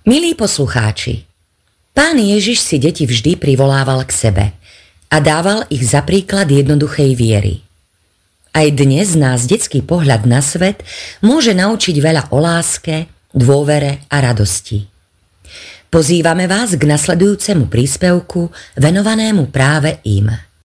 Milí poslucháči, Pán Ježiš si deti vždy privolával k sebe a dával ich za príklad jednoduchej viery. Aj dnes nás detský pohľad na svet môže naučiť veľa o láske, dôvere a radosti. Pozývame vás k nasledujúcemu príspevku venovanému práve im.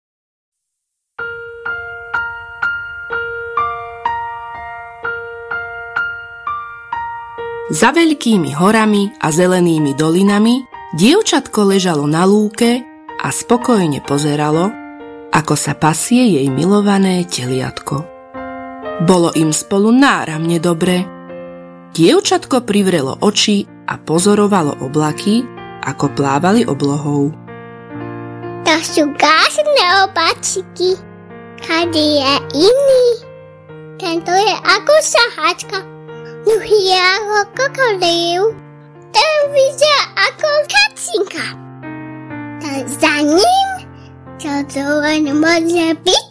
Za veľkými horami a zelenými dolinami dievčatko ležalo na lúke a spokojne pozeralo, ako sa pasie jej milované teliatko. Bolo im spolu náramne dobre. Dievčatko privrelo oči a pozorovalo oblaky, ako plávali oblohou. To sú krásne oblačiky. Kade je iný? Tento je ako saháčka. Druhý je ako krokodíl. Ten vyzerá ako kacinka. Tak za ním to len môže byť.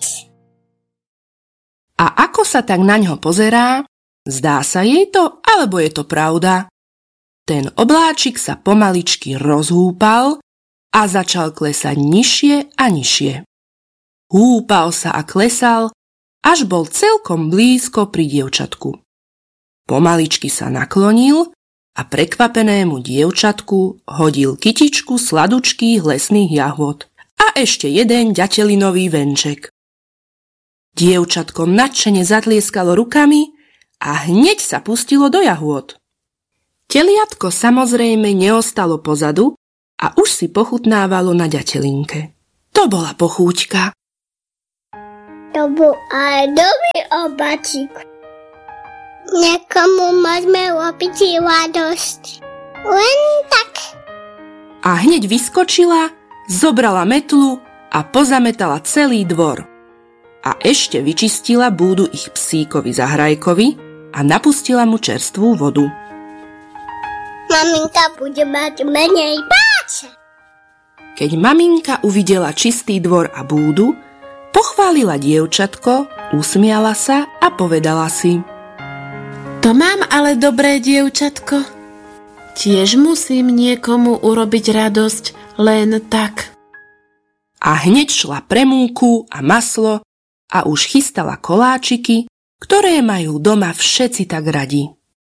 A ako sa tak na ňo pozerá, zdá sa jej to, alebo je to pravda? Ten obláčik sa pomaličky rozhúpal a začal klesať nižšie a nižšie. Húpal sa a klesal, až bol celkom blízko pri dievčatku. Pomaličky sa naklonil a prekvapenému dievčatku hodil kytičku sladučkých lesných jahôd a ešte jeden ďatelinový venček. Dievčatko nadšene zatlieskalo rukami a hneď sa pustilo do jahôd. Teliatko samozrejme neostalo pozadu a už si pochutnávalo na ďatelinke. To bola pochúťka. To bol aj dobrý oblačík. Niekomu môžeme robiť radosť. Len tak. A hneď vyskočila, zobrala metlu a pozametala celý dvor. A ešte vyčistila búdu ich psíkovi Zahrajkovi a napustila mu čerstvú vodu. Maminka bude mať menej práce. Keď maminka uvidela čistý dvor a búdu, pochválila dievčatko, usmiala sa a povedala si: To mám ale dobré dievčatko. Tiež musím niekomu urobiť radosť len tak. A hneď šla pre múku a maslo a už chystala koláčiky, ktoré majú doma všetci tak radi.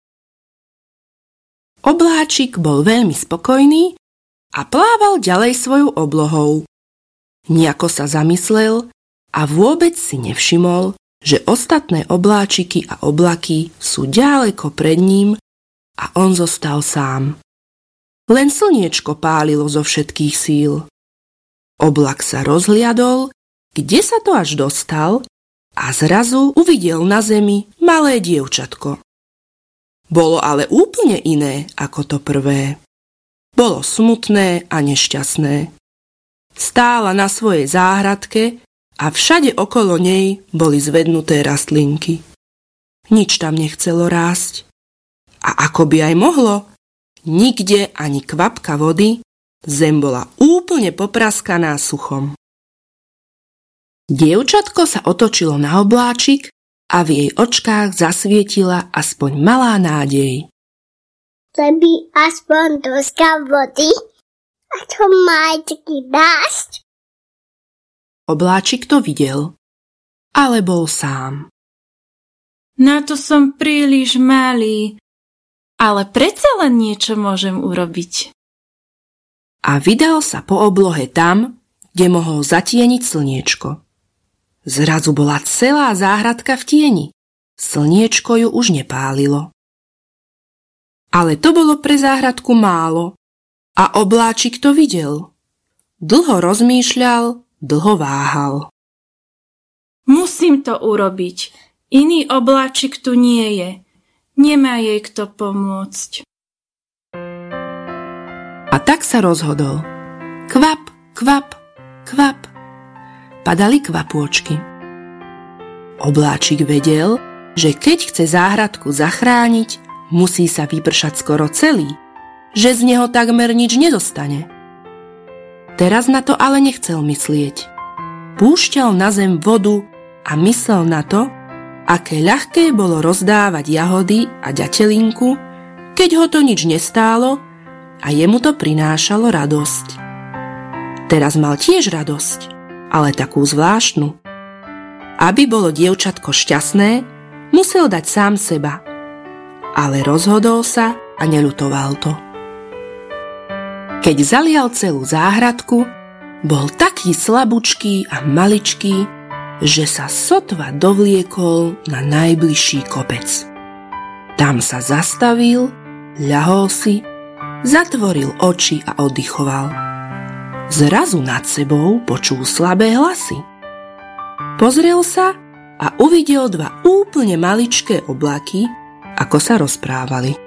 Obláčik bol veľmi spokojný a plával ďalej svojou oblohou. Nejako sa zamyslel a vôbec si nevšimol, že ostatné obláčiky a oblaky sú ďaleko pred ním a on zostal sám. Len slniečko pálilo zo všetkých síl. Oblak sa rozhliadol, kde sa to až dostal, a zrazu uvidel na zemi malé dievčatko. Bolo ale úplne iné ako to prvé. Bolo smutné a nešťastné. Stála na svojej záhradke a všade okolo nej boli zvednuté rastlinky. Nič tam nechcelo rásť. A ako by aj mohlo, nikde ani kvapka vody, zem bola úplne popraskaná suchom. Dievčatko sa otočilo na obláčik a v jej očkách zasvietila aspoň malá nádej. Keby aspoň troška vody, a to má taký dásť. Obláčik to videl, ale bol sám. Na to som príliš malý, ale predsa len niečo môžem urobiť. A vydal sa po oblohe tam, kde mohol zatieniť slniečko. Zrazu bola celá záhradka v tieni. Slniečko ju už nepálilo. Ale to bolo pre záhradku málo a obláčik to videl. Dlho rozmýšľal, dlho váhal. Musím to urobiť. Iný obláčik tu nie je. Nemá jej kto pomôcť. A tak sa rozhodol. Kvap, kvap, kvap. Padali kvapôčky. Obláčik vedel, že keď chce záhradku zachrániť, musí sa vypršať skoro celý, že z neho takmer nič nezostane. Teraz na to ale nechcel myslieť. Púšťal na zem vodu a myslel na to, aké ľahké bolo rozdávať jahody a ďatelinku, keď ho to nič nestálo a jemu to prinášalo radosť. Teraz mal tiež radosť, ale takú zvláštnu. Aby bolo dievčatko šťastné, musel dať sám seba. Ale rozhodol sa a neľutoval to. Keď zalial celú záhradku, bol taký slabúčký a maličký, že sa sotva dovliekol na najbližší kopec. Tam sa zastavil, ľahol si, zatvoril oči a oddychoval. Zrazu nad sebou počul slabé hlasy. Pozrel sa a uvidel dva úplne maličké oblaky, ako sa rozprávali.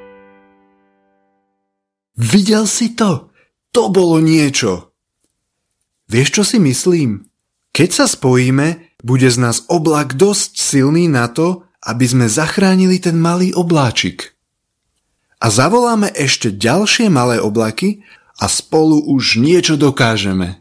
Videl si to? To bolo niečo. Vieš, čo si myslím? Keď sa spojíme, bude z nás oblak dosť silný na to, aby sme zachránili ten malý obláčik. A zavoláme ešte ďalšie malé oblaky a spolu už niečo dokážeme.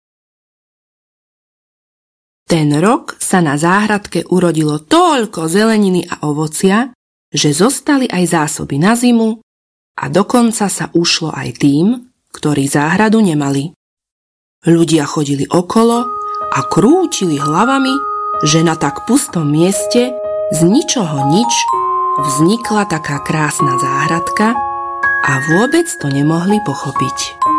Ten rok sa na záhradke urodilo toľko zeleniny a ovocia, že zostali aj zásoby na zimu a dokonca sa ušlo aj tým, ktorí záhradu nemali. Ľudia chodili okolo a krútili hlavami, že na tak pustom mieste z ničoho nič vznikla taká krásna záhradka a vôbec to nemohli pochopiť.